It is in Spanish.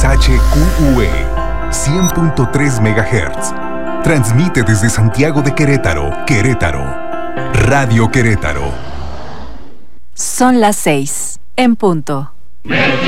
XHQUE 100.3 MHz. Transmite desde Santiago de Querétaro, Querétaro. Radio Querétaro. Son las 6, en punto.